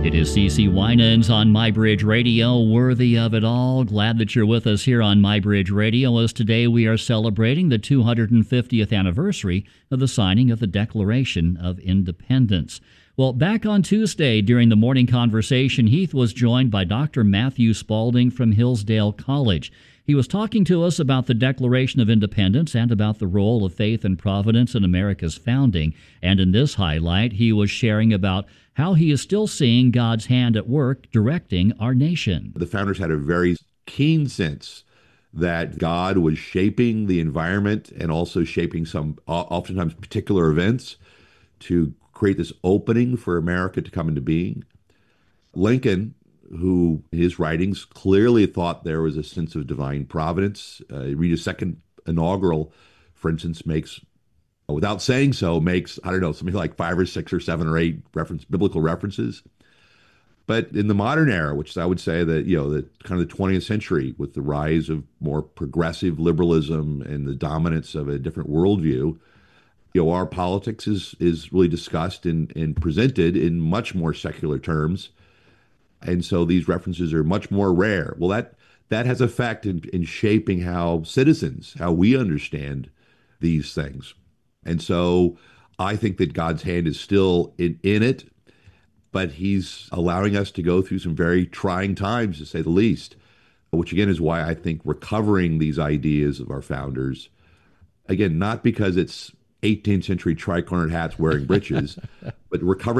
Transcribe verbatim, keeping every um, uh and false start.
It is C C Winans on MyBridge Radio, worthy of it all. Glad that you're with us here on MyBridge Radio, as today we are celebrating the two hundred fiftieth anniversary of the signing of the Declaration of Independence. Well, back on Tuesday during the morning conversation, Heath was joined by Doctor Matthew Spalding from Hillsdale College. He was talking to us about the Declaration of Independence and about the role of faith and providence in America's founding. And in this highlight, he was sharing about how he is still seeing God's hand at work directing our nation. The founders had a very keen sense that God was shaping the environment and also shaping some oftentimes particular events to create this opening for America to come into being. Lincoln, who in his writings clearly thought there was a sense of divine providence, uh, read his second inaugural, for instance, makes, without saying so, makes, I don't know, something like five or six or seven or eight reference, biblical references. But in the modern era, which I would say that, you know, the kind of the twentieth century, with the rise of more progressive liberalism and the dominance of a different worldview, you know, our politics is is really discussed and, and presented in much more secular terms. And so these references are much more rare. Well, that that has effect in, in shaping how citizens, how we understand these things. And so I think that God's hand is still in, in it, but he's allowing us to go through some very trying times, to say the least, which again is why I think recovering these ideas of our founders, again, not because it's eighteenth century tricornered hats wearing breeches, but recovering